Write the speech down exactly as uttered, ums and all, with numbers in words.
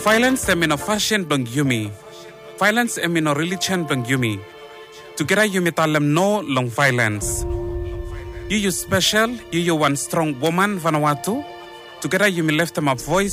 Violence emino fashion dong yumi. Violence emino religion dong yumi. Together yumi talem no long violence. You you special, you you one strong woman Vanuatu. Together yumi left them a voice